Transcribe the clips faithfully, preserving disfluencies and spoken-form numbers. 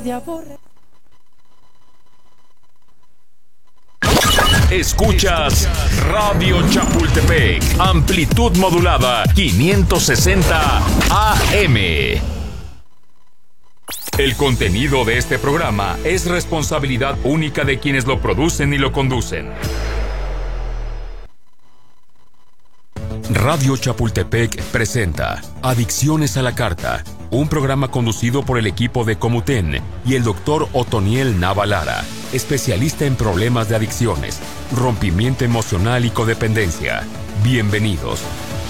Escuchas Radio Chapultepec, amplitud modulada quinientos sesenta A M. El contenido de este programa es responsabilidad única de quienes lo producen y lo conducen. Radio Chapultepec presenta Adicciones a la Carta, un programa conducido por el equipo de Comuten y el doctor Otoniel Nava Lara, especialista en problemas de adicciones, rompimiento emocional y codependencia. Bienvenidos.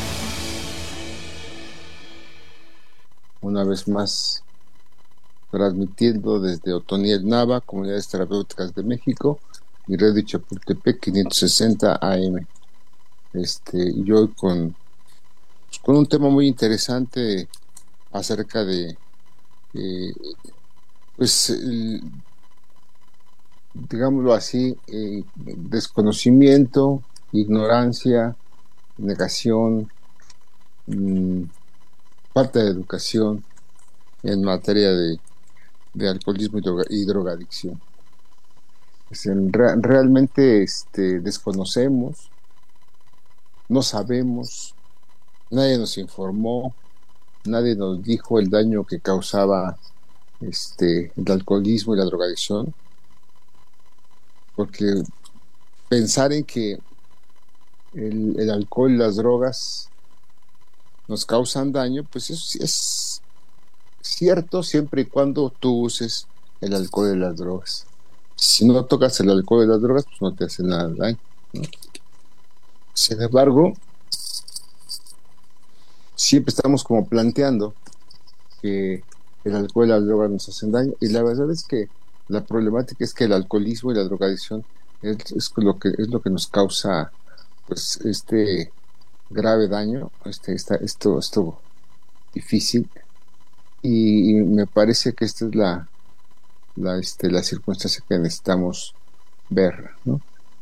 Una vez más, transmitiendo desde Otoniel Nava, Comunidades Terapéuticas de México, y Radio Chapultepec quinientos sesenta A M. Este, y hoy con, pues, con un tema muy interesante acerca de eh, pues el, digámoslo así, eh, desconocimiento, ignorancia, negación, mmm, falta de educación en materia de, de alcoholismo y, droga, y drogadicción. Es el, re, realmente este, desconocemos, no sabemos, nadie nos informó, nadie nos dijo el daño que causaba este, el alcoholismo y la drogadicción, porque pensar en que el, el alcohol y las drogas nos causan daño, pues eso es cierto siempre y cuando tú uses el alcohol y las drogas. Si no tocas el alcohol y las drogas, pues no te hace nada de daño, ¿no? Sin embargo, siempre estamos como planteando que el alcohol y las drogas nos hacen daño, y la verdad es que la problemática es que el alcoholismo y la drogadicción es, es lo que es lo que nos causa pues este grave daño, este esta, esto esto difícil, y, y me parece que esta es la la este la circunstancia que necesitamos ver, ¿no?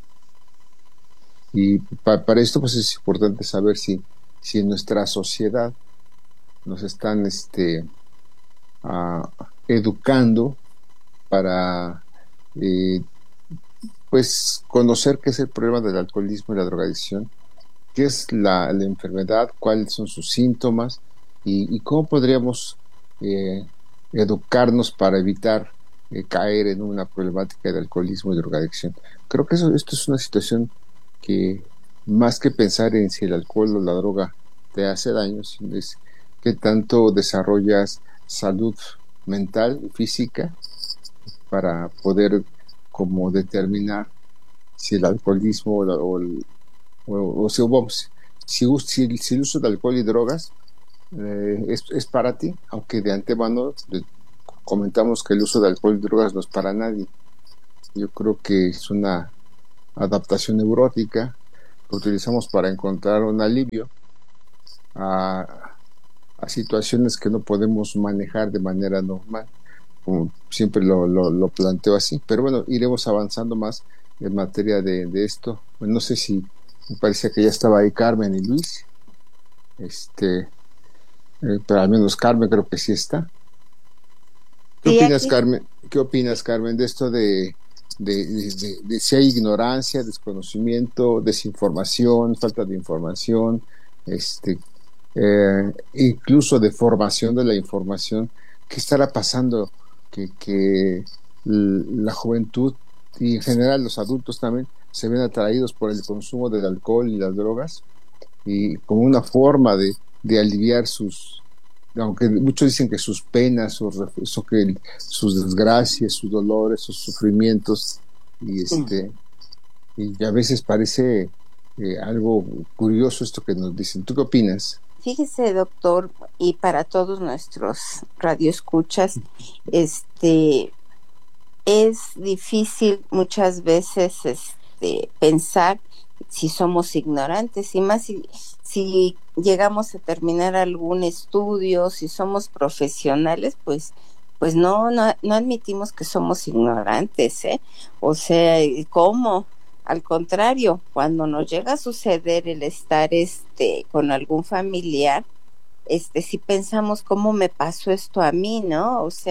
Y pa, para esto pues es importante saber si si en nuestra sociedad nos están este uh, educando para eh, pues conocer qué es el problema del alcoholismo y la drogadicción, qué es la, la enfermedad, cuáles son sus síntomas, y, y cómo podríamos eh, educarnos para evitar eh, caer en una problemática de alcoholismo y drogadicción. Creo que eso, esto es una situación que más que pensar en si el alcohol o la droga te hace daño, sino es que tanto desarrollas salud mental y física para poder como determinar si el alcoholismo o, la, o, el, o, o si, vamos, si, si, si el uso de alcohol y drogas eh, es, es para ti, aunque de antemano de, comentamos que el uso de alcohol y drogas no es para nadie. Yo creo que es una adaptación neurótica que utilizamos para encontrar un alivio a, a situaciones que no podemos manejar de manera normal, como siempre lo, lo, lo planteo así. Pero bueno, iremos avanzando más en materia de, de esto. Bueno, no sé si me parecía que ya estaba ahí Carmen y Luis, este eh, pero al menos Carmen creo que sí está. ¿Qué sí, opinas, aquí? Carmen? ¿Qué opinas, Carmen, de esto de De, de, de, de si hay ignorancia, desconocimiento, desinformación, falta de información, este, eh, incluso de formación de la información? ¿Qué estará pasando que, que la juventud y en general los adultos también se ven atraídos por el consumo del alcohol y las drogas, y como una forma de, de aliviar sus, aunque muchos dicen que sus penas, sus, sus, sus desgracias, sus dolores, sus sufrimientos, y este y a veces parece eh, algo curioso esto que nos dicen? ¿Tú qué opinas? Fíjese, doctor, y para todos nuestros radioescuchas, este es difícil muchas veces este pensar si somos ignorantes, y más si, si llegamos a terminar algún estudio, si somos profesionales, pues pues no, no, no admitimos que somos ignorantes, ¿eh? O sea, ¿cómo? Al contrario, cuando nos llega a suceder el estar este con algún familiar, este si pensamos cómo me pasó esto a mí, ¿no? O sea, este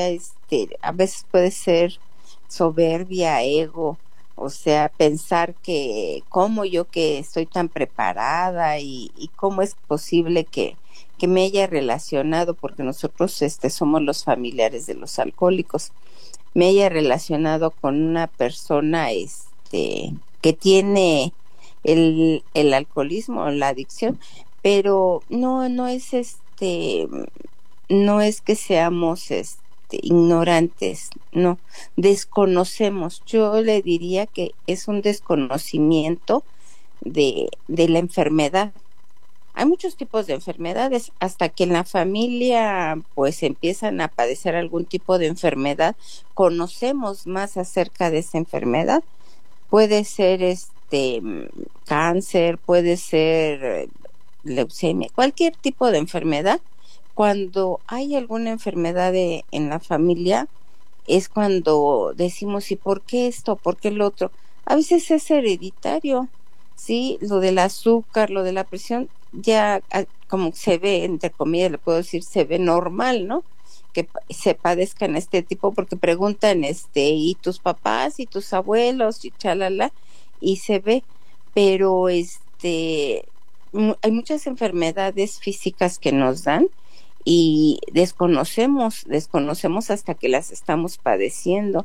este, a veces puede ser soberbia, ego, o sea, pensar que cómo yo que estoy tan preparada y, y cómo es posible que, que me haya relacionado, porque nosotros este, somos los familiares de los alcohólicos, me haya relacionado con una persona este, que tiene el, el alcoholismo, la adicción, pero no, no es este, no es que seamos este, ignorantes, no, desconocemos. Yo le diría que es un desconocimiento de, de la enfermedad. Hay muchos tipos de enfermedades, hasta que en la familia pues empiezan a padecer algún tipo de enfermedad, conocemos más acerca de esa enfermedad. Puede ser este cáncer, puede ser leucemia, cualquier tipo de enfermedad. Cuando hay alguna enfermedad de, en la familia, es cuando decimos, ¿y por qué esto? ¿Por qué el otro? A veces es hereditario, ¿sí? Lo del azúcar, lo de la presión, ya como se ve, entre comillas, le puedo decir, se ve normal, ¿no? Que se padezcan este tipo, porque preguntan, este, ¿y tus papás y tus abuelos? Y chalala, y se ve, pero este, hay muchas enfermedades físicas que nos dan, y desconocemos, desconocemos hasta que las estamos padeciendo,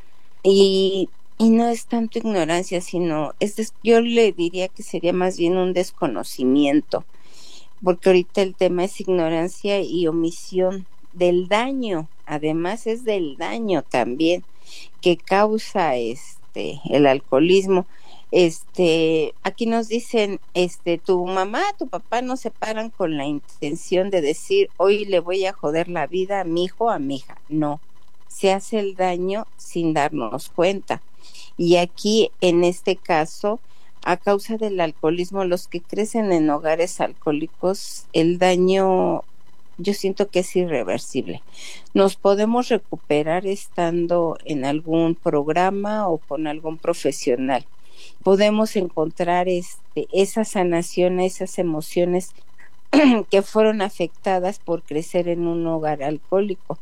y, y no es tanto ignorancia, sino es des, yo le diría que sería más bien un desconocimiento, porque ahorita el tema es ignorancia y omisión del daño, además es del daño también que causa este el alcoholismo. Este, aquí nos dicen, este, tu mamá, tu papá no se paran con la intención de decir, hoy le voy a joder la vida a mi hijo o a mi hija. No, se hace el daño sin darnos cuenta. Y aquí, en este caso, a causa del alcoholismo, los que crecen en hogares alcohólicos, el daño, yo siento que es irreversible. Nos podemos recuperar estando en algún programa o con algún profesional. Podemos encontrar este, esa sanación, esas emociones que fueron afectadas por crecer en un hogar alcohólico.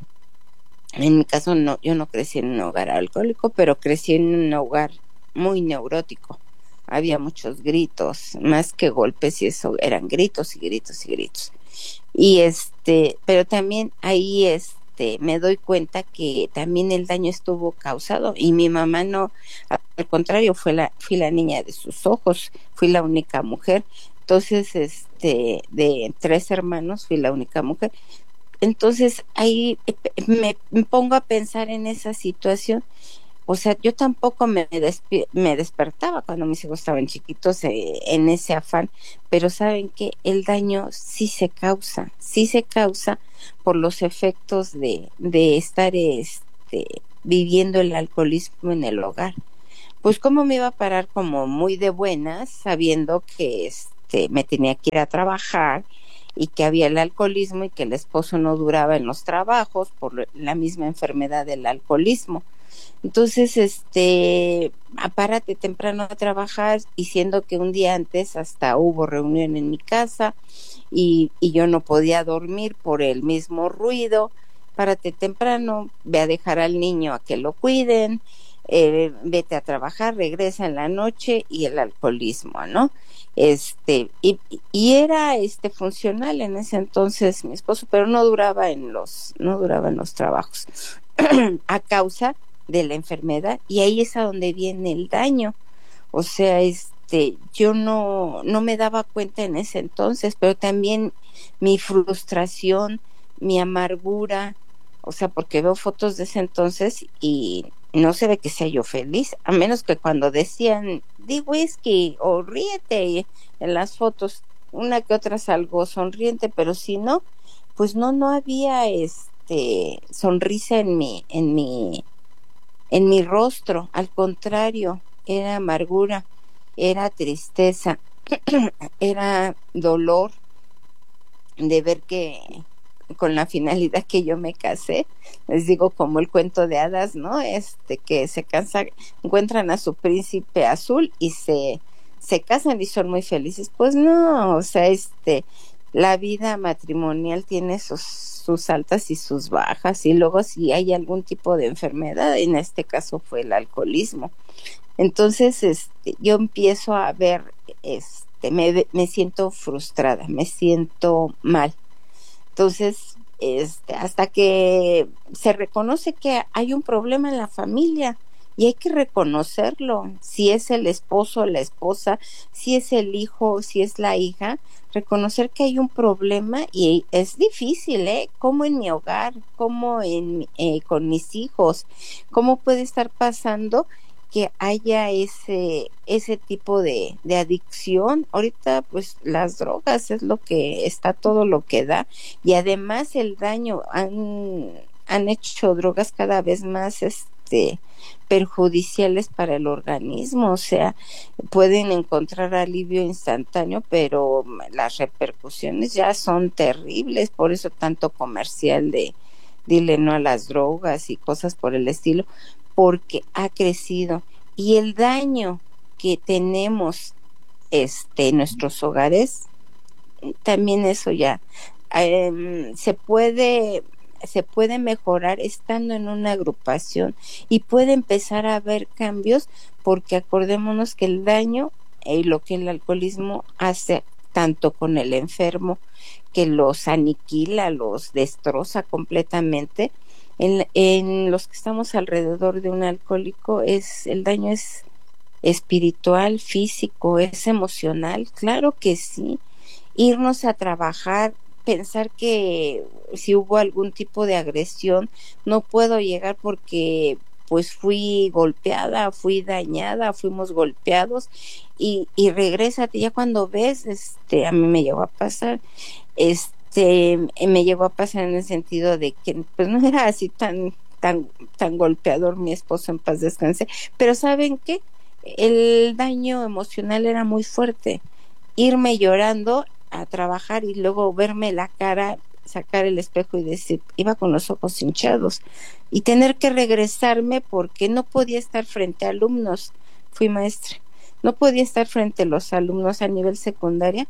En mi caso, no, yo no crecí en un hogar alcohólico, pero crecí en un hogar muy neurótico. Había muchos gritos, más que golpes, y eso eran gritos y gritos y gritos. Y este, pero también ahí es me doy cuenta que también el daño estuvo causado, y mi mamá no, al contrario, fue la, fui la niña de sus ojos, fui la única mujer. Entonces, este, de tres hermanos, fui la única mujer. Entonces, ahí me, me pongo a pensar en esa situación. O sea, yo tampoco me, despi- me despertaba cuando mis hijos estaban chiquitos eh, en ese afán, pero saben que el daño sí se causa, sí se causa por los efectos de, de estar este, viviendo el alcoholismo en el hogar. Pues cómo me iba a parar como muy de buenas, sabiendo que este, me tenía que ir a trabajar y que había el alcoholismo y que el esposo no duraba en los trabajos por la misma enfermedad del alcoholismo. Entonces, este, apárate temprano a trabajar, diciendo que un día antes hasta hubo reunión en mi casa y, y yo no podía dormir por el mismo ruido. Párate temprano, ve a dejar al niño a que lo cuiden, eh, vete a trabajar, regresa en la noche, y el alcoholismo, ¿no? Este, y, y era este funcional en ese entonces mi esposo, pero no duraba en los, no duraba en los trabajos a causa de la enfermedad, y ahí es a donde viene el daño. O sea, este, yo no, no me daba cuenta en ese entonces, pero también mi frustración, mi amargura, o sea, porque veo fotos de ese entonces y no se ve que sea yo feliz, a menos que cuando decían, di whisky o ríete en las fotos, una que otra salgo sonriente, pero si no, pues no, no había este sonrisa en mi, en mi en mi rostro, al contrario, era amargura, era tristeza, era dolor de ver que con la finalidad que yo me casé, les digo como el cuento de hadas, ¿no? Este, que se cansa, encuentran a su príncipe azul y se, se casan y son muy felices. Pues no, o sea, este, la vida matrimonial tiene sus sus altas y sus bajas, y luego si hay algún tipo de enfermedad, en este caso fue el alcoholismo. Entonces, este, yo empiezo a ver, este, me, me siento frustrada, me siento mal. Entonces, este, hasta que se reconoce que hay un problema en la familia y hay que reconocerlo, si es el esposo, la esposa, si es el hijo, si es la hija, reconocer que hay un problema, y es difícil, ¿eh? Como en mi hogar, como en, eh, con mis hijos, cómo puede estar pasando que haya ese ese tipo de, de adicción. Ahorita pues las drogas es lo que está, todo lo que da, y además el daño, han, han hecho drogas cada vez más este perjudiciales para el organismo, o sea, pueden encontrar alivio instantáneo, pero las repercusiones ya son terribles. Por eso tanto comercial de dile no a las drogas y cosas por el estilo, porque ha crecido, y el daño que tenemos este, en nuestros hogares, también eso ya eh, se puede se puede mejorar estando en una agrupación, y puede empezar a haber cambios, porque acordémonos que el daño y eh, lo que el alcoholismo hace tanto con el enfermo, que los aniquila, los destroza completamente. En, en los que estamos alrededor de un alcohólico, es el daño es espiritual, físico, es emocional, claro que sí. Irnos a trabajar, pensar que si hubo algún tipo de agresión, no puedo llegar porque pues fui golpeada, fui dañada, fuimos golpeados, y, y regrésate. Ya cuando ves, este, a mí me llegó a pasar, este Se, me llegó a pasar en el sentido de que pues no era así tan tan tan golpeador mi esposo, en paz descanse, pero ¿saben qué? El daño emocional era muy fuerte. Irme llorando a trabajar y luego verme la cara, sacar el espejo y decir, iba con los ojos hinchados, y tener que regresarme porque no podía estar frente a alumnos. Fui maestra, no podía estar frente a los alumnos a nivel secundaria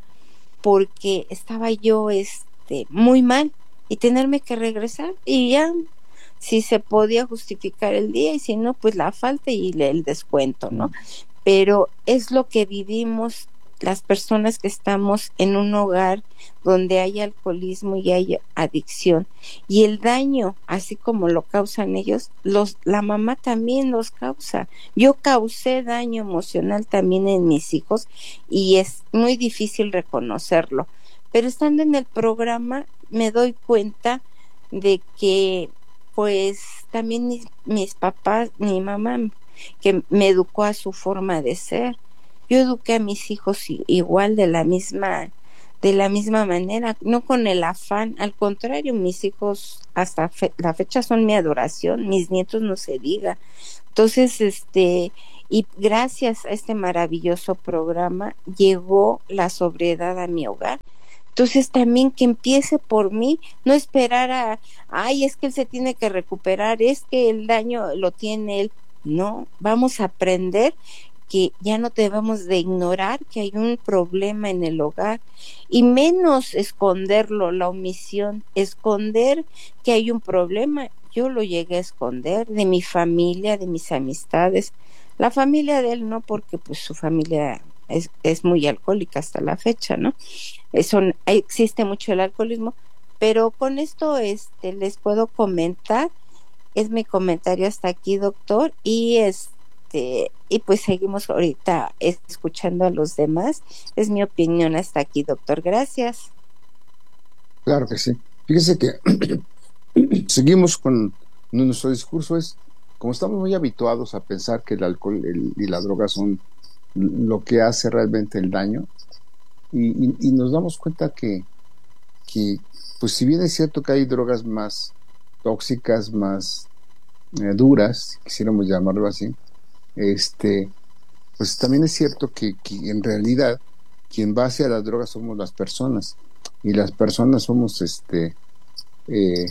porque estaba yo este muy mal, y tenerme que regresar, y ya si se podía justificar el día, y si no pues la falta y el descuento, ¿no? Pero es lo que vivimos las personas que estamos en un hogar donde hay alcoholismo y hay adicción, y el daño, así como lo causan ellos, los la mamá también los causa. Yo causé daño emocional también en mis hijos, y es muy difícil reconocerlo, pero estando en el programa me doy cuenta de que pues también mis, mis papás, mi mamá que me educó a su forma de ser, yo eduqué a mis hijos igual, de la misma de la misma manera, no con el afán, al contrario, mis hijos hasta fe, la fecha son mi adoración, mis nietos no se diga. Entonces, este, y gracias a este maravilloso programa llegó la sobriedad a mi hogar. Entonces también que empiece por mí, no esperar a, ay, es que él se tiene que recuperar, es que el daño lo tiene él. No, vamos a aprender que ya no debemos de ignorar que hay un problema en el hogar, y menos esconderlo, la omisión, esconder que hay un problema. Yo lo llegué a esconder de mi familia, de mis amistades, la familia de él no, porque pues su familia es, es muy alcohólica hasta la fecha, ¿no? Eso, existe mucho el alcoholismo, pero con esto este les puedo comentar, es mi comentario hasta aquí, doctor, y este y pues seguimos ahorita escuchando a los demás. Es mi opinión hasta aquí, doctor. Gracias. Claro que sí. Fíjese que seguimos con nuestro discurso. Es como estamos muy habituados a pensar que el alcohol el, y la droga son lo que hace realmente el daño, y, y, y nos damos cuenta que, que pues si bien es cierto que hay drogas más tóxicas, más eh, duras, quisiéramos llamarlo así, este pues también es cierto que, que en realidad quien va hacia las drogas somos las personas, y las personas somos este eh,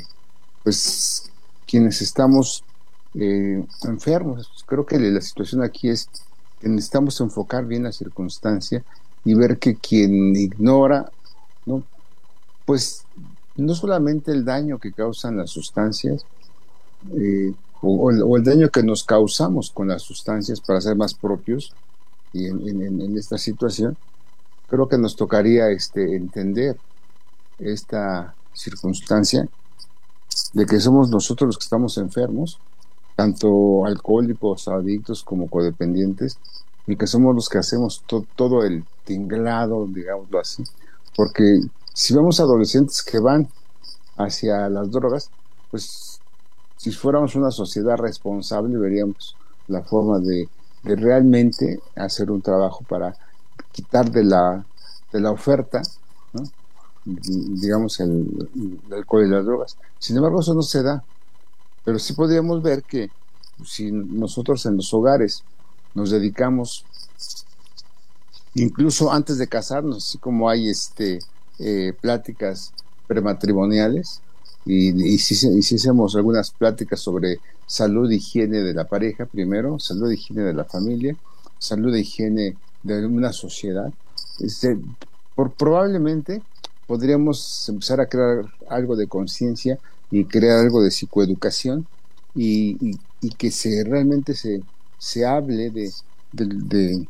pues quienes estamos eh, enfermos. Creo que la situación aquí es que necesitamos enfocar bien la circunstancia y ver que quien ignora, no, pues no solamente el daño que causan las sustancias, eh, o, o el daño que nos causamos con las sustancias para ser más propios, y en, en, en esta situación, creo que nos tocaría este, entender esta circunstancia de que somos nosotros los que estamos enfermos, tanto alcohólicos, adictos como codependientes, y que somos los que hacemos to- todo el tinglado, digámoslo así, porque si vemos adolescentes que van hacia las drogas, pues si fuéramos una sociedad responsable veríamos la forma de, de realmente hacer un trabajo para quitar de la, de la oferta, ¿no?, digamos el, el alcohol y las drogas. Sin embargo, eso no se da, pero sí podríamos ver que si nosotros en los hogares nos dedicamos, incluso antes de casarnos, así como hay este eh, pláticas prematrimoniales, y, y si hiciésemos algunas pláticas sobre salud e higiene de la pareja primero, salud e higiene de la familia, salud e higiene de una sociedad, este, por, probablemente podríamos empezar a crear algo de conciencia y crear algo de psicoeducación, y, y, y que se realmente se, se hable de, de, de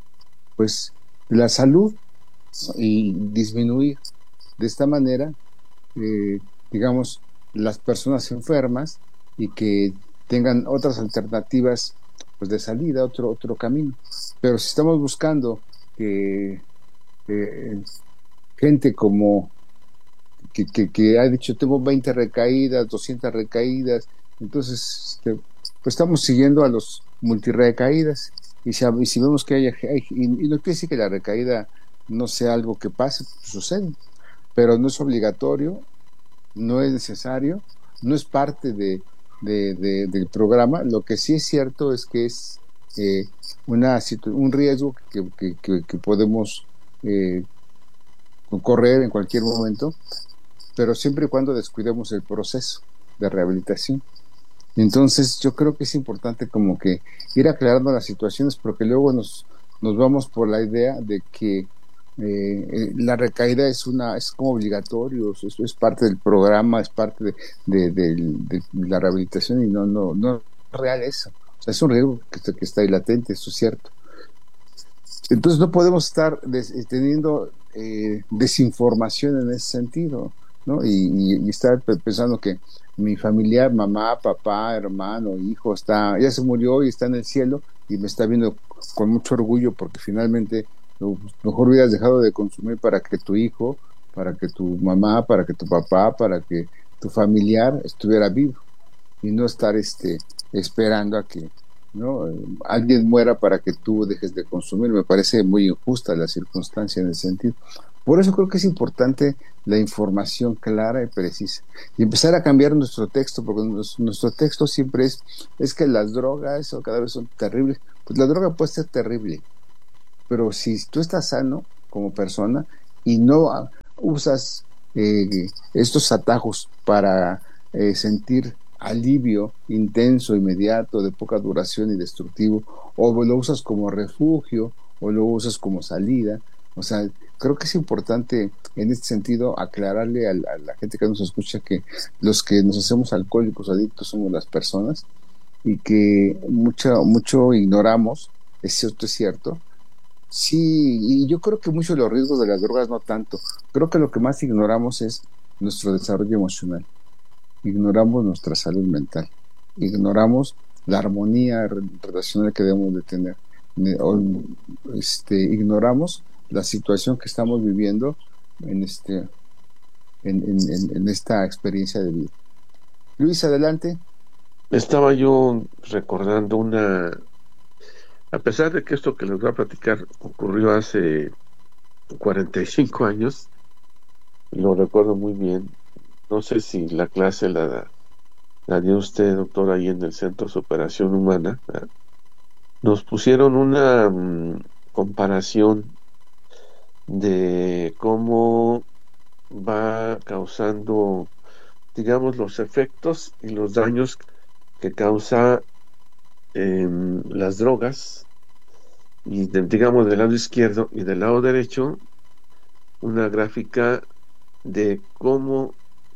pues la salud, ¿no?, y disminuir de esta manera eh, digamos las personas enfermas, y que tengan otras alternativas pues de salida, otro otro camino. Pero si estamos buscando que eh, gente como que, que, que ha dicho tengo veinte recaídas, doscientas recaídas, entonces este, pues estamos siguiendo a los multirecaídas, y si, y si vemos que hay, hay y, y no quiere decir que la recaída no sea algo que pase, pues sucede, pero no es obligatorio, no es necesario, no es parte de, de, de, del programa. Lo que sí es cierto es que es eh, una un riesgo que, que, que, que podemos eh, correr en cualquier momento, pero siempre y cuando descuidemos el proceso de rehabilitación. Entonces yo creo que es importante como que ir aclarando las situaciones, porque luego nos, nos vamos por la idea de que eh, la recaída es una es como obligatorio, eso es parte del programa, es parte de, de, de, de la rehabilitación, y no no no es real eso. O sea, es un riesgo que, que está ahí latente, eso es cierto. Entonces no podemos estar des, teniendo eh, desinformación en ese sentido, ¿no? Y, y, y estar pensando que mi familiar, mamá, papá, hermano, hijo, está ya se murió y está en el cielo y me está viendo con mucho orgullo porque finalmente mejor hubieras dejado de consumir para que tu hijo, para que tu mamá, para que tu papá, para que tu familiar estuviera vivo, y no estar este esperando a que no alguien muera para que tú dejes de consumir. Me parece muy injusta la circunstancia en ese sentido. Por eso creo que es importante la información clara y precisa, y empezar a cambiar nuestro texto, porque nuestro texto siempre es es que las drogas o cada vez son terribles. Pues la droga puede ser terrible, pero si tú estás sano como persona y no usas eh, estos atajos para eh, sentir alivio intenso, inmediato, de poca duración y destructivo, o lo usas como refugio, o lo usas como salida, o sea, creo que es importante en este sentido aclararle a la, a la gente que nos escucha que los que nos hacemos alcohólicos, adictos, somos las personas, y que mucho, mucho ignoramos, es cierto, es cierto. Sí, y yo creo que muchos de los riesgos de las drogas no tanto. Creo que lo que más ignoramos es nuestro desarrollo emocional. Ignoramos nuestra salud mental. Ignoramos la armonía relacional que debemos de tener. Este, ignoramos la situación que estamos viviendo en este en, en, en esta experiencia de vida. Luis, adelante. Estaba yo recordando una... A pesar de que esto que les voy a platicar ocurrió hace cuarenta y cinco años, lo recuerdo muy bien. No sé si la clase la, la dio usted, doctor, ahí en el Centro de Superación Humana. ¿Verdad? Nos pusieron una um, comparación de cómo va causando, digamos, los efectos y los daños que causa eh, las drogas, y de, digamos del lado izquierdo y del lado derecho una gráfica de cómo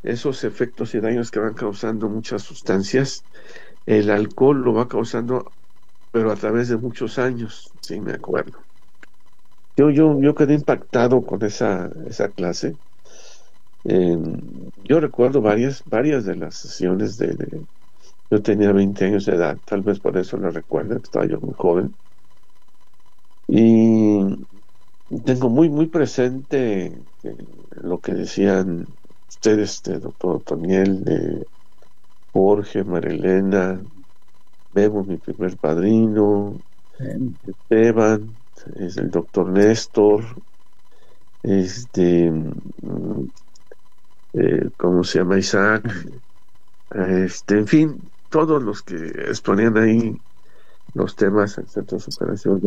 esos efectos y daños que van causando muchas sustancias, el alcohol lo va causando, pero a través de muchos años, sí, me acuerdo. Yo, yo, yo quedé impactado con esa, esa clase. Eh, yo recuerdo varias, varias de las sesiones de, de, yo tenía veinte años de edad, tal vez por eso lo recuerdo, estaba yo muy joven. Y tengo muy, muy presente eh, lo que decían ustedes, este, doctor Otoniel, de Jorge, Marilena, Bebo, mi primer padrino, Esteban, es el doctor Néstor, este, eh, ¿cómo se llama? Isaac, este, en fin, todos los que exponían ahí los temas en Centro de Superación.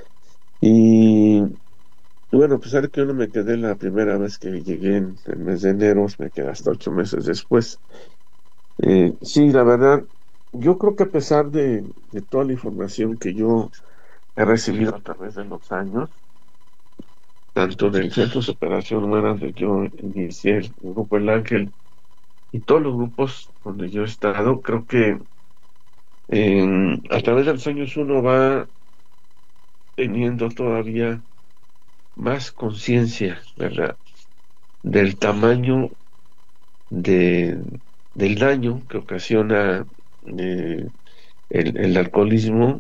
Y bueno, a pesar de que yo no me quedé la primera vez que llegué en el mes de enero, me quedé hasta ocho meses después. Eh, sí, la verdad, yo creo que a pesar de, de toda la información que yo he recibido a través de los años, tanto del Centro de Superación Humana donde yo inicié el grupo El Ángel y todos los grupos donde yo he estado, creo que eh, a través de los años uno va teniendo todavía más conciencia, ¿verdad?, del tamaño de, del daño que ocasiona eh, el, el alcoholismo,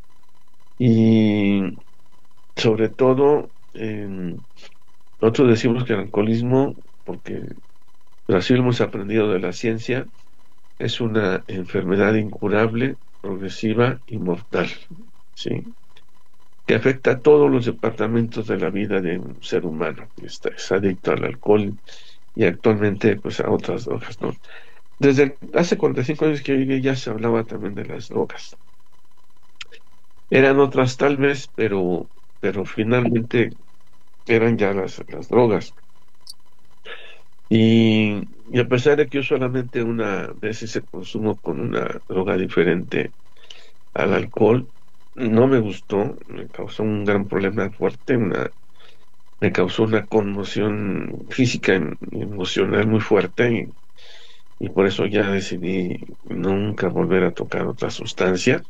y sobre todo eh, nosotros decimos que el alcoholismo, porque así lo hemos aprendido de la ciencia, es una enfermedad incurable, progresiva y mortal, ¿sí?, que afecta a todos los departamentos de la vida de un ser humano que está, es adicto al alcohol y actualmente pues a otras drogas, ¿no? Desde hace cuarenta y cinco años que yo llegué ya se hablaba también de las drogas. Eran otras tal vez, pero, pero finalmente eran ya las, las drogas. Y, y a pesar de que yo solamente una vez hice consumo con una droga diferente al alcohol, no me gustó, me causó un gran problema fuerte, una, me causó una conmoción física y emocional muy fuerte, y, y por eso ya decidí nunca volver a tocar otra sustancia.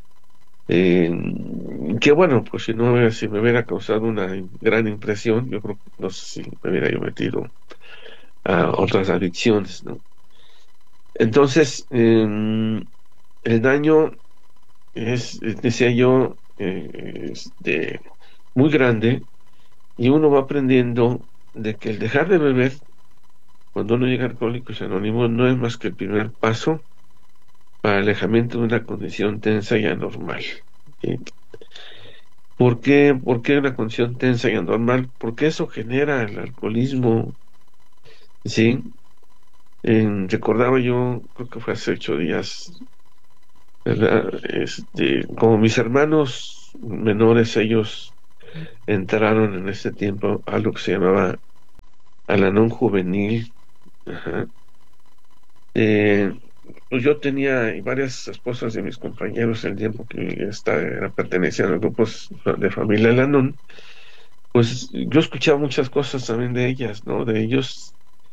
Eh, que bueno, pues si no, si me hubiera causado una gran impresión, yo creo que no sé si me hubiera yo metido a otras adicciones, ¿no? Entonces, eh, el daño es, decía yo, eh, este, muy grande, y uno va aprendiendo de que el dejar de beber cuando uno llega a Alcohólicos Anónimos no es más que el primer paso para el alejamiento de una condición tensa y anormal, ¿sí? ¿Por qué? ¿Por qué una condición tensa y anormal? Porque eso genera el alcoholismo, ¿sí? Eh, recordaba yo, creo que fue hace ocho días, ¿verdad? Este, como mis hermanos menores, ellos entraron en ese tiempo a lo que se llamaba Al-Anon Juvenil. Ajá. Eh, pues yo tenía varias esposas de mis compañeros el tiempo que esta era, pertenecían a los grupos de familia Al-Anon. Pues yo escuchaba muchas cosas también de ellas, ¿no? De ellos.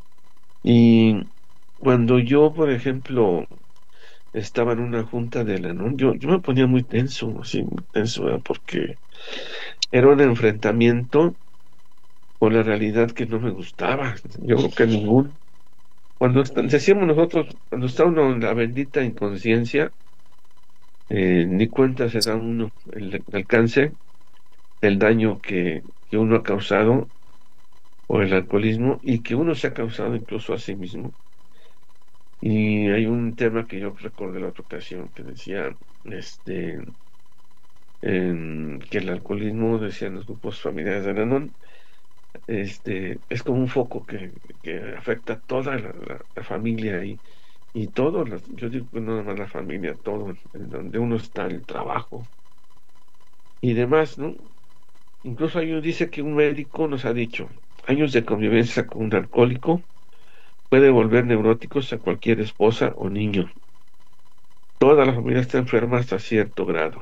Y cuando yo, por ejemplo, estaba en una junta de Al-Anon, yo, yo me ponía muy tenso, así, muy tenso, ¿verdad? Porque era un enfrentamiento con la realidad que no me gustaba. Yo creo que ningún. Cuando est- decíamos nosotros, cuando está uno en la bendita inconsciencia, eh, ni cuenta se da uno el, el alcance del daño que, que uno ha causado por el alcoholismo y que uno se ha causado incluso a sí mismo. Y hay un tema que yo recordé la otra ocasión que decía, este, em, que el alcoholismo, decían los grupos familiares de Al-Anon, este, es como un foco que, que afecta a toda la, la- la familia y, y todo, las- yo digo que no nada más la familia, todo, en, en donde uno está, el trabajo y demás, ¿no? Incluso hay, dice que un médico nos ha dicho, años de convivencia con un alcohólico puede volver neuróticos a cualquier esposa o niño. Toda la familia está enferma hasta cierto grado.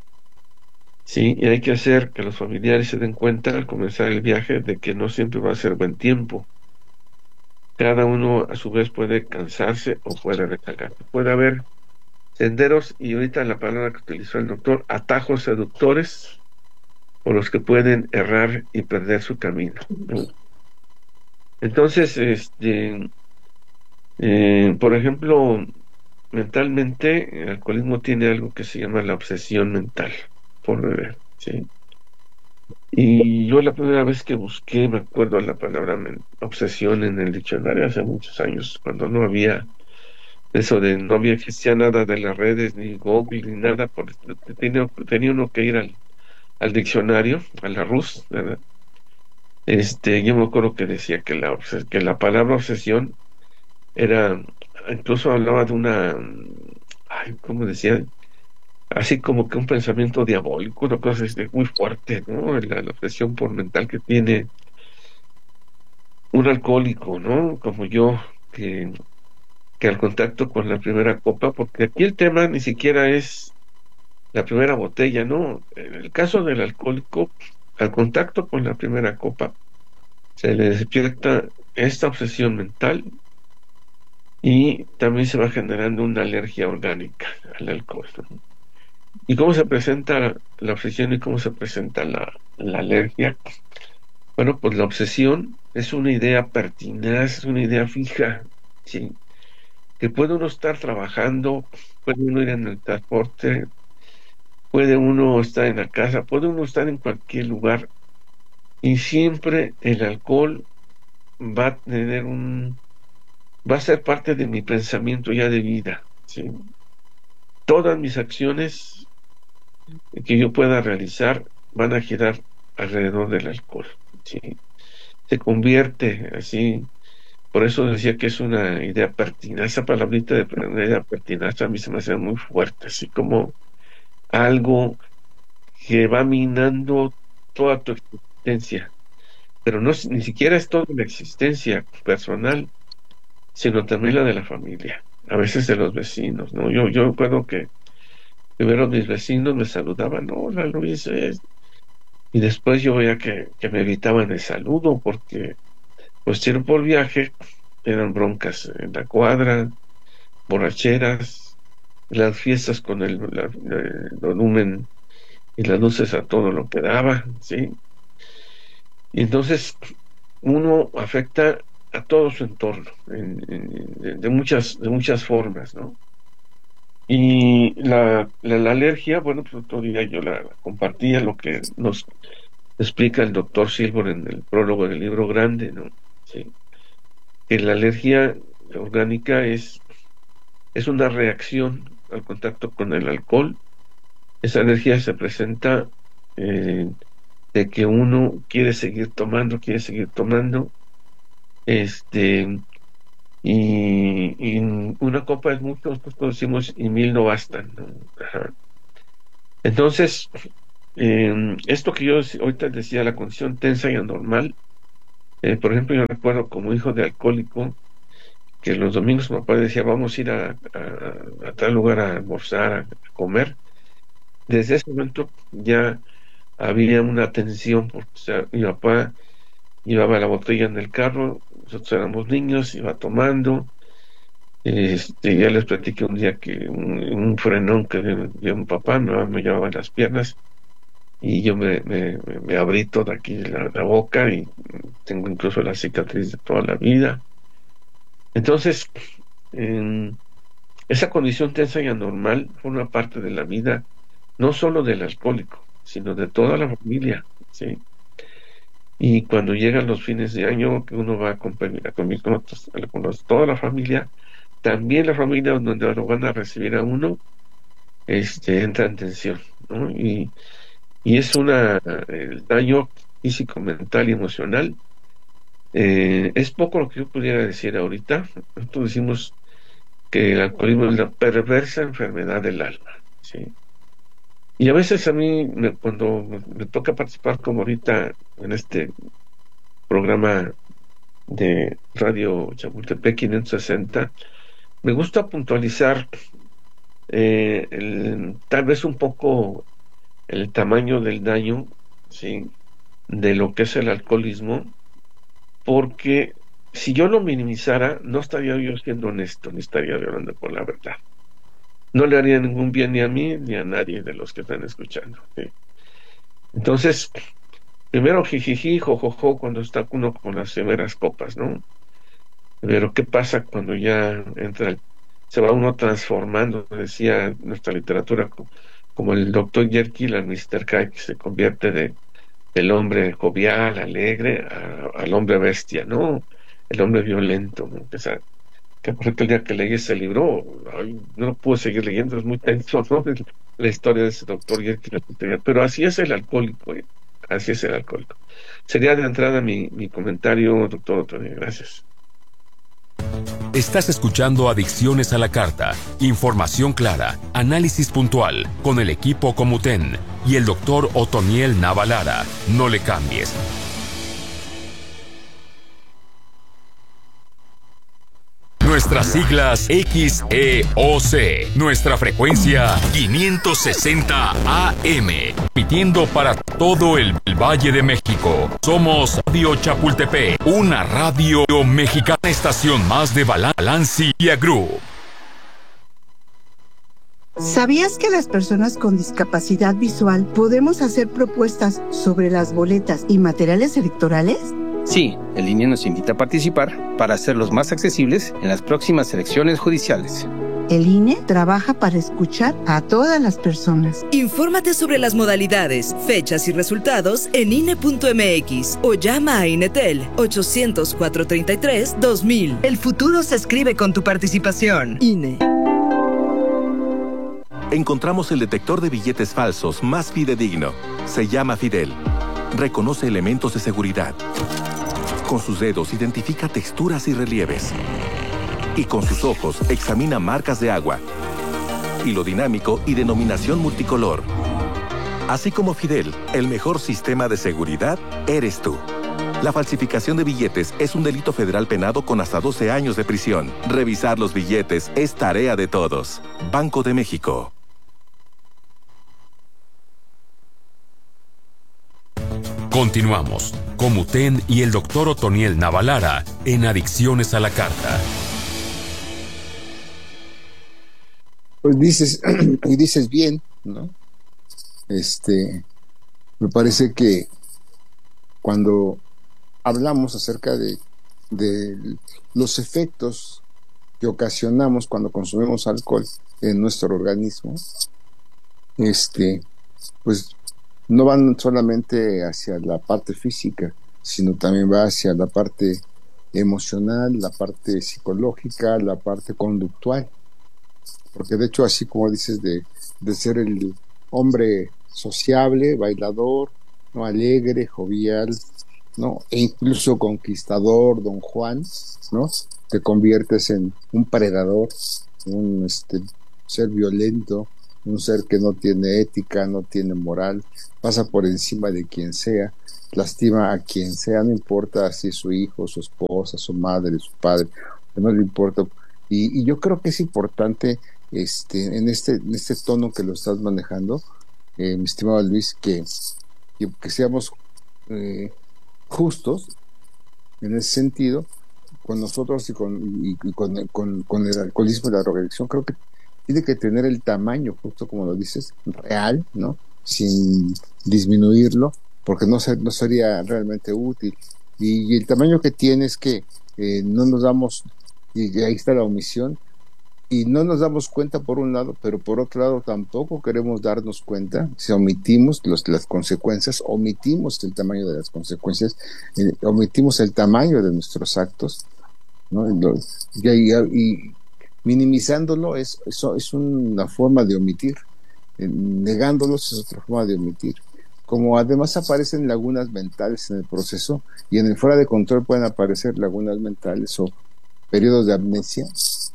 Sí, y hay que hacer que los familiares se den cuenta al comenzar el viaje de que no siempre va a ser buen tiempo. cada uno a su vez puede cansarse o puede recargarse. Puede haber senderos, y ahorita la palabra que utilizó el doctor, atajos seductores, por los que pueden errar y perder su camino, ¿no? Entonces, este, eh, por ejemplo, mentalmente, el alcoholismo tiene algo que se llama la obsesión mental por beber, ¿sí? Y yo la primera vez que busqué, me acuerdo la palabra men- obsesión en el diccionario hace muchos años, cuando no había eso de, no había, existía nada de las redes, ni Google, ni nada, por, tenía, tenía uno que ir al, al diccionario, a la RUS, ¿verdad? Este, yo me acuerdo que decía que la, obses- que la palabra obsesión era, incluso hablaba de una, ay, ¿cómo decía? Así como que un pensamiento diabólico, una cosa este, muy fuerte, ¿no? La, la obsesión por mental que tiene un alcohólico, ¿no? Como yo, que, que al contacto con la primera copa, porque aquí el tema ni siquiera es la primera botella, ¿no? En el caso del alcohólico, al contacto con la primera copa, se le despierta esta obsesión mental y también se va generando una alergia orgánica al alcohol, ¿no? ¿Y cómo se presenta la obsesión y cómo se presenta la, la alergia? Bueno, pues la obsesión es una idea pertinaz, es una idea fija, ¿sí? Que puede uno estar trabajando, puede uno ir en el transporte, puede uno estar en la casa, puede uno estar en cualquier lugar y siempre el alcohol va a tener un, va a ser parte de mi pensamiento ya de vida, ¿sí? Todas mis acciones que yo pueda realizar van a girar alrededor del alcohol, ¿sí? Se convierte así, por eso decía que es una idea pertinaz, esa palabrita de una idea pertinaz a mí se me hace muy fuerte, así como algo que va minando toda tu existencia, pero no es- ni siquiera es toda la existencia personal, sino también la de la familia, a veces de los vecinos, ¿no? Yo, yo recuerdo que primero mis vecinos me saludaban, hola Luis, eh", y después yo veía que, que me evitaban el saludo porque pues tiempo el viaje, eran broncas en la cuadra, borracheras, las fiestas con el, la- el volumen y las luces a todo lo que daba, ¿sí? Y entonces uno afecta a todo su entorno en- en- de, de muchas, de muchas formas, ¿no? Y la, la, la alergia, bueno, pues otro día yo la, la compartía, lo que nos explica el doctor Silver en el prólogo del libro grande, ¿no? Sí, que la alergia orgánica es, es una reacción al contacto con el alcohol. Esa alergia se presenta eh, de que uno quiere seguir tomando, quiere seguir tomando, este, y, y una copa es mucho, nosotros decimos, y mil no bastan, ¿no? Ajá. Entonces, eh, esto que yo dec- ahorita decía, la condición tensa y anormal, eh, por ejemplo, yo recuerdo como hijo de alcohólico, que los domingos mi papá decía, vamos a ir a, a- a tal lugar a almorzar, a, a comer. Desde ese momento ya había una tensión, porque o sea, mi papá llevaba la botella en el carro, nosotros éramos niños, iba tomando. Este, ya les platiqué un día que un, un frenón que dio dio mi papá, mi mamá me llevaba en las piernas y yo me, me, me- me abrí toda aquí la, la boca y tengo incluso la cicatriz de toda la vida. Entonces, em, esa condición tensa y anormal forma parte de la vida, no solo del alcohólico, sino de toda la familia, ¿sí? Y cuando llegan los fines de año, que uno va a convivir, a convivir con, otros- con los- toda la familia, también la familia donde lo van a recibir a uno, este, entra en tensión, ¿no? Y, y es una, el daño físico, mental y emocional. Eh, es poco lo que yo pudiera decir ahorita. Nosotros decimos que el alcoholismo es la perversa enfermedad del alma, ¿sí? Y a veces a mí, me- cuando me, me toca participar como ahorita en este programa de Radio Chapultepec quinientos sesenta, me gusta puntualizar eh, el- tal vez un poco el tamaño del daño, ¿sí? De lo que es el alcoholismo, porque si yo lo minimizara, no estaría yo siendo honesto, ni estaría hablando por la verdad. No le haría ningún bien ni a mí ni a nadie de los que están escuchando. ¿Sí? Entonces, primero jijiji, jojojo, cuando está uno con las severas copas, ¿no? Pero ¿qué pasa cuando ya entra, el, se va uno transformando, decía nuestra literatura, como, como el doctor Jekyll al mister Hyde, que se convierte de, del hombre jovial, alegre, a, al hombre bestia, ¿no? El hombre violento, ¿no? O sea, que por ejemplo el día que leí ese libro, ay, no lo pude seguir leyendo, es muy tenso, ¿no? La historia de ese doctor Jekyll, pero así es el alcohólico, ¿eh? Así es el alcohólico. Sería de entrada mi, mi comentario, doctor Otonel, gracias. Estás escuchando Adicciones a la Carta, información clara, análisis puntual, con el equipo Comuten y el doctor Otoniel Navalara. No le cambies. Nuestras siglas X E O C. Nuestra frecuencia quinientos sesenta A M. Emitiendo para todo el Valle de México. Somos Radio Chapultepec, una radio mexicana, estación más de Balanci y Group. ¿Sabías que las personas con discapacidad visual podemos hacer propuestas sobre las boletas y materiales electorales? Sí, el I N E nos invita a participar para hacerlos más accesibles en las próximas elecciones judiciales. El I N E trabaja para escuchar a todas las personas. Infórmate sobre las modalidades, fechas y resultados en I N E punto M X o llama a INETEL ochocientos, cuatrocientos treinta y tres, dos mil. El futuro se escribe con tu participación. I N E. Encontramos el detector de billetes falsos más fidedigno. Se llama Fidel. Reconoce elementos de seguridad. Con sus dedos identifica texturas y relieves. Y con sus ojos examina marcas de agua, hilo dinámico y denominación multicolor. Así como Fidel, el mejor sistema de seguridad eres tú. La falsificación de billetes es un delito federal penado con hasta doce años de prisión. Revisar los billetes es tarea de todos. Banco de México. Continuamos. Comuten y el doctor Otoniel Navalara en Adicciones a la Carta. Pues dices, y dices bien, ¿no? Este, me parece que cuando hablamos acerca de, de los efectos que ocasionamos cuando consumimos alcohol en nuestro organismo, este, pues no van solamente hacia la parte física, sino también va hacia la parte emocional, la parte psicológica, la parte conductual. Porque de hecho, así como dices de, de ser el hombre sociable, bailador, no, alegre, jovial, ¿no? E incluso conquistador, Don Juan, ¿no? Te conviertes en un predador, un este, ser violento, un ser que no tiene ética, no tiene moral, pasa por encima de quien sea, lastima a quien sea, no importa si es su hijo, su esposa, su madre, su padre, no le importa. Y, y yo creo que es importante este, en este, en este tono que lo estás manejando, eh, mi estimado Luis, que, que, que seamos eh, justos en ese sentido con nosotros y con, y, y con, con, con el alcoholismo y la drogadicción. Creo que tiene que tener el tamaño, justo como lo dices, real, ¿no? Sin disminuirlo, porque no, ser, no sería realmente útil. Y, y el tamaño que tiene es que eh, no nos damos, y ahí está la omisión, y no nos damos cuenta por un lado, pero por otro lado tampoco queremos darnos cuenta. Si omitimos los, las consecuencias, omitimos el tamaño de las consecuencias, eh, omitimos el tamaño de nuestros actos, ¿no? Y, y, y minimizándolo es, eso es una forma de omitir, eh, negándolos es otra forma de omitir. Como además aparecen lagunas mentales en el proceso, y en el fuera de control pueden aparecer lagunas mentales o periodos de amnesia.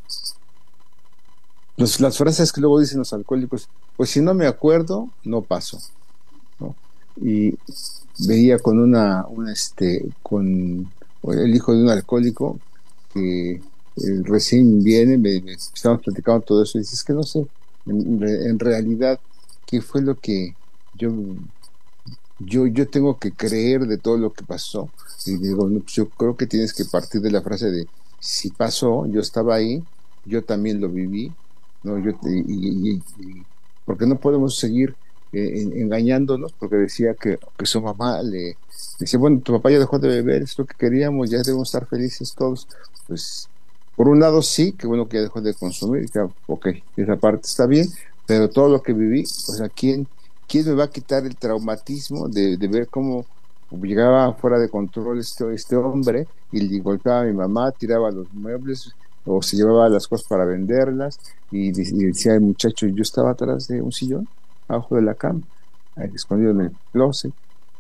Los, las frases que luego dicen los alcohólicos, pues si no me acuerdo, no paso, ¿no? Y veía con una, una este, con el hijo de un alcohólico que eh, recién viene, me, me estamos platicando todo eso, y dices que no sé, en, en realidad, qué fue lo que yo yo, yo tengo que creer de todo lo que pasó. Y digo, no, pues yo creo que tienes que partir de la frase de, si pasó, yo estaba ahí, yo también lo viví, ¿no? Yo, y, y, y, porque no podemos seguir eh, engañándonos, porque decía que, que su mamá le decía, bueno, tu papá ya dejó de beber, es lo que queríamos, ya debemos estar felices todos. Pues, por un lado sí, que bueno que ya dejó de consumir, ya, ok, esa parte está bien, pero todo lo que viví, pues a quién, quién me va a quitar el traumatismo de, de ver cómo llegaba fuera de control este, este hombre y le golpeaba a mi mamá, tiraba los muebles o se llevaba las cosas para venderlas y, y decía el muchacho, yo estaba atrás de un sillón, abajo de la cama, escondido en el closet,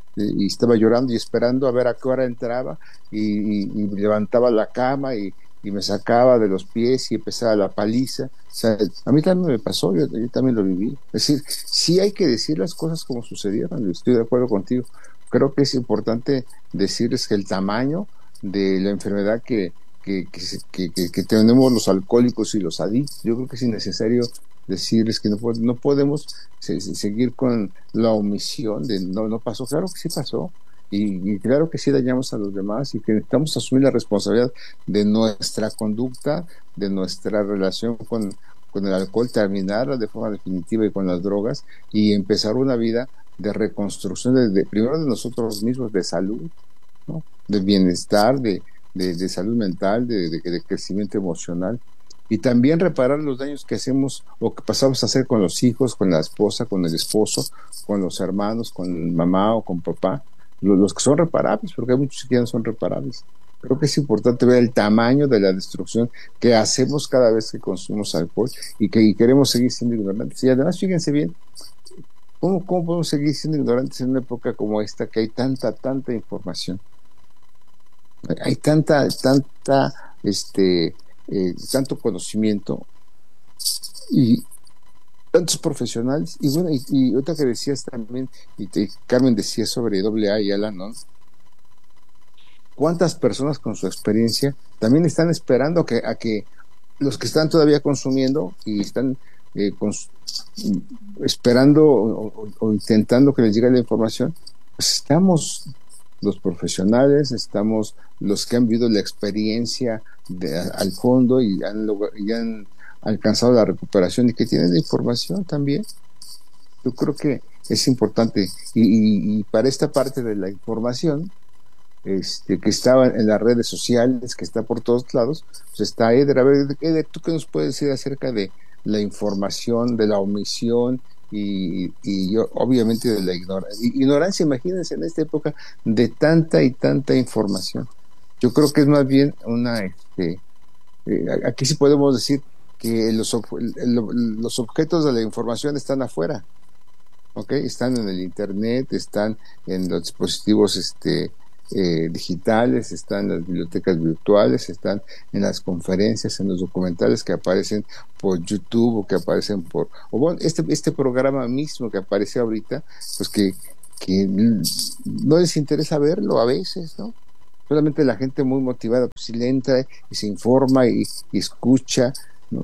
y estaba llorando y esperando a ver a qué hora entraba y, y, y levantaba la cama y, y me sacaba de los pies y empezaba la paliza. O sea, a mí también me pasó, yo, yo también lo viví. Es decir, sí hay que decir las cosas como sucedieron, estoy de acuerdo contigo. Creo que es importante decirles que el tamaño de la enfermedad que, que, que, que, que, que tenemos los alcohólicos y los adictos, yo creo que es innecesario decirles que no, no podemos se, se, seguir con la omisión de no, no pasó. Claro que sí pasó, y, y claro que sí dañamos a los demás, y que necesitamos asumir la responsabilidad de nuestra conducta, de nuestra relación con, con el alcohol, terminarla de forma definitiva y con las drogas, y empezar una vida de reconstrucción, de, de, primero de nosotros mismos, de salud, ¿no? De bienestar, de, de, de salud mental, de, de, de crecimiento emocional, y también reparar los daños que hacemos o que pasamos a hacer con los hijos, con la esposa, con el esposo, con los hermanos, con mamá o con papá, los, los que son reparables, porque hay muchos que ya no son reparables. Creo que es importante ver el tamaño de la destrucción que hacemos cada vez que consumimos alcohol y que y queremos seguir siendo ignorantes. Y además, fíjense bien, ¿cómo, cómo podemos seguir siendo ignorantes en una época como esta, que hay tanta, tanta información? Hay tanta, tanta, este... Eh, tanto conocimiento y tantos profesionales, y bueno, y, y otra que decías también, y te, Carmen decía sobre doble A y Al-Anon, cuántas personas con su experiencia también están esperando que, a que los que están todavía consumiendo y están eh, cons- esperando o, o, o intentando que les llegue la información, pues estamos los profesionales, estamos los que han vivido la experiencia de, al fondo y han, y han alcanzado la recuperación y que tienen la información también. Yo creo que es importante, y, y, y para esta parte de la información, este, que estaba en las redes sociales, que está por todos lados, pues está Eder. A ver, Eder, ¿tú qué nos puedes decir acerca de la información, de la omisión y, y yo, obviamente de la ignorancia? Ignorancia, imagínense en esta época de tanta y tanta información. Yo creo que es más bien una, este, eh, aquí sí podemos decir que los, los objetos de la información están afuera, ¿ok? Están en el internet, están en los dispositivos este, eh, digitales, están en las bibliotecas virtuales, están en las conferencias, en los documentales que aparecen por YouTube o que aparecen por, o bueno, este, este programa mismo que aparece ahorita, pues que, que no les interesa verlo a veces, ¿no? Solamente la gente muy motivada, pues sí le entra y se informa y, y escucha, ¿no?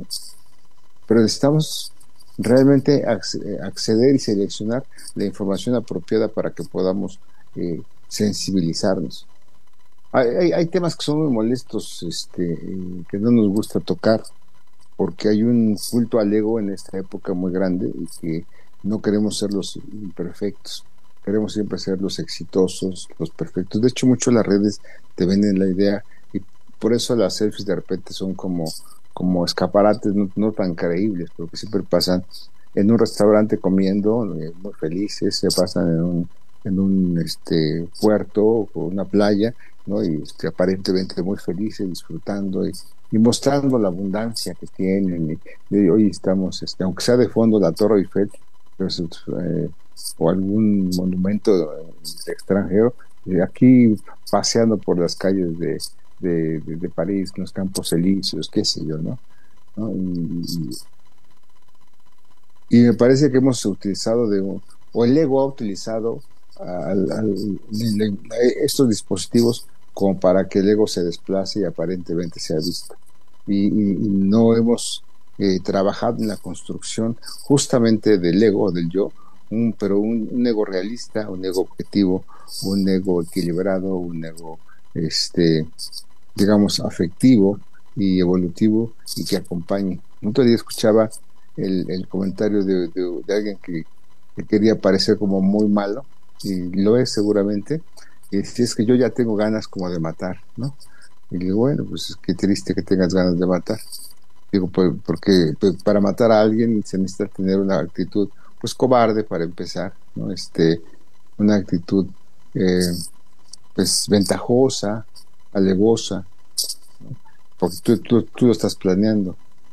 Pero necesitamos realmente acceder y seleccionar la información apropiada para que podamos eh, sensibilizarnos. Hay, hay, hay temas que son muy molestos, este, eh, que no nos gusta tocar, porque hay un culto al ego en esta época muy grande y que no queremos ser los imperfectos. Queremos siempre ser los exitosos, los perfectos. De hecho, mucho las redes te venden la idea y por eso las selfies de repente son como, como escaparates no, no tan creíbles, porque siempre pasan en un restaurante comiendo, eh, muy felices, se pasan en un, en un este, puerto o una playa, ¿no? Y este, aparentemente muy felices, disfrutando y, y mostrando la abundancia que tienen. Y, y hoy estamos, este, aunque sea de fondo la Torre Eiffel, pues, eh, o algún monumento extranjero, eh, aquí paseando por las calles de, de, de, de París, los Campos Elíseos, qué sé yo, ¿no? ¿No? Y, y, y me parece que hemos utilizado, de o el ego ha utilizado al, al, a estos dispositivos como para que el ego se desplace y aparentemente sea visto. Y, y, y no hemos eh, trabajado en la construcción justamente del ego, del yo, un, pero un, un ego realista, un ego objetivo, un ego equilibrado, un ego, este, digamos, afectivo y evolutivo y que acompañe. Un otro día escuchaba el, el comentario de, de, de alguien que, que quería parecer como muy malo, y lo es seguramente, y si es que yo ya tengo ganas como de matar, ¿no? Y digo, bueno, pues qué triste que tengas ganas de matar. Digo, pues, porque pues, para matar a alguien se necesita tener una actitud, pues, cobarde para empezar, ¿no? Este, una actitud, eh, pues, ventajosa, alevosa, ¿no? Porque tú, tú, tú lo estás planeando.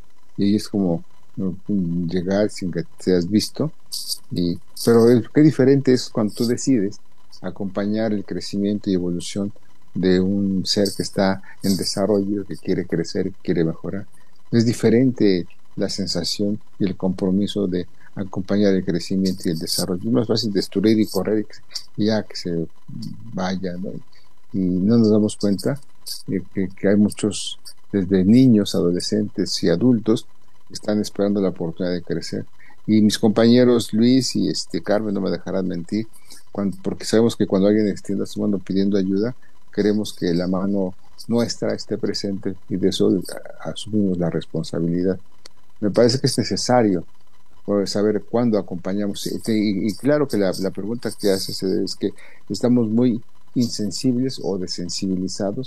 Y es como, ¿no?, llegar sin que te has visto. Y, pero qué diferente es cuando tú decides acompañar el crecimiento y evolución de un ser que está en desarrollo, que quiere crecer, que quiere mejorar. Es diferente la sensación y el compromiso de acompañar el crecimiento y el desarrollo. Es más fácil destruir y correr y ya que se vaya, ¿no? Y no nos damos cuenta de que, que hay muchos, desde niños, adolescentes y adultos, que están esperando la oportunidad de crecer. Y mis compañeros Luis y este Carmen no me dejarán mentir, cuando, porque sabemos que cuando alguien extienda su mano pidiendo ayuda, queremos que la mano nuestra esté presente, y de eso asumimos la responsabilidad. Me parece que es necesario saber cuándo acompañamos. Y, y, y claro que la, la pregunta que haces es que estamos muy insensibles o desensibilizados,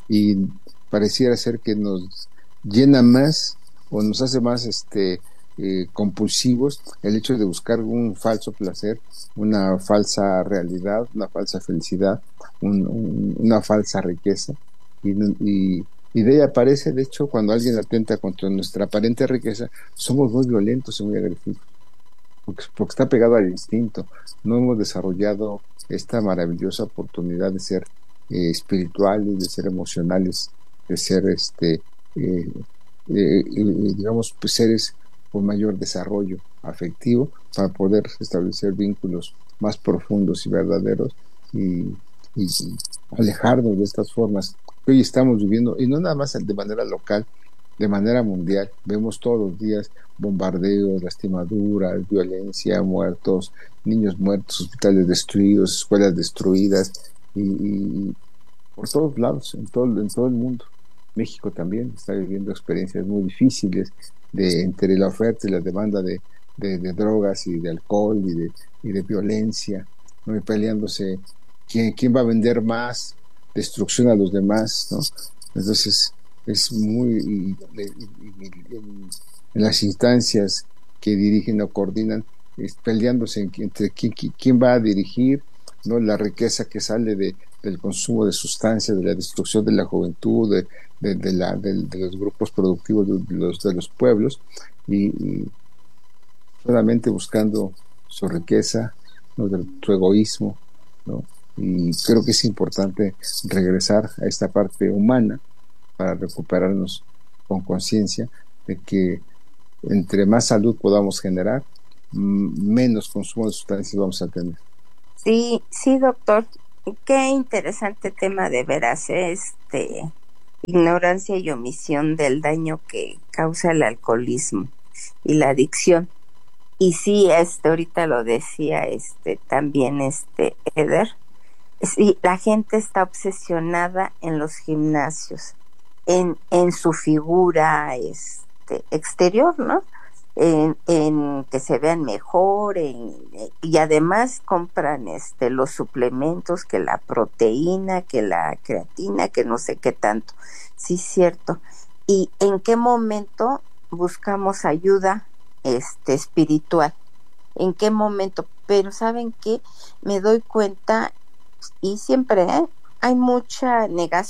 y pareciera ser que nos llena más o nos hace más este eh, compulsivos el hecho de buscar un falso placer, una falsa realidad, una falsa felicidad, un, un, una falsa riqueza, y, y, y de ella aparece, de hecho, cuando alguien atenta contra nuestra aparente riqueza, somos muy violentos y muy agresivos, porque, porque está pegado al instinto. No hemos desarrollado esta maravillosa oportunidad de ser eh, espirituales, de ser emocionales, de ser este eh, eh, eh, digamos, pues, seres con mayor desarrollo afectivo, para poder establecer vínculos más profundos y verdaderos, y, y, y alejarnos de estas formas que hoy estamos viviendo, y no nada más de manera local, de manera mundial. Vemos todos los días bombardeos, lastimaduras, violencia, muertos, niños muertos, hospitales destruidos, escuelas destruidas, y, y por todos lados, en todo, en todo el mundo. México también está viviendo experiencias muy difíciles de entre la oferta y la demanda de, de, de drogas y de alcohol y de, y de violencia, ¿no? Y peleándose quién, quién va a vender más, destrucción a los demás, ¿no? Entonces es muy y, y, y, y, en, en las instancias que dirigen o coordinan, es peleándose en, entre quién, quién va a dirigir, ¿no?, la riqueza que sale de, del consumo de sustancias, de la destrucción de la juventud, de, de, de, la, de, de los grupos productivos de, de, los, de los pueblos, y, y solamente buscando su riqueza, ¿no?, de su egoísmo, ¿no? Y creo que es importante regresar a esta parte humana para recuperarnos con conciencia de que entre más salud podamos generar, menos consumo de sustancias vamos a tener. Sí, sí, doctor. Qué interesante tema, de veras, este, ignorancia y omisión del daño que causa el alcoholismo y la adicción. Y sí, este, ahorita lo decía, este, también, este, Eder, sí, la gente está obsesionada en los gimnasios, en, en su figura, este, exterior, ¿no? En, en que se vean mejor, en, y además compran este los suplementos, que la proteína, que la creatina, que no sé qué tanto. Sí, cierto. ¿Y en qué momento buscamos ayuda este espiritual? ¿En qué momento? Pero ¿saben qué? Me doy cuenta, y siempre ¿eh? hay mucha negación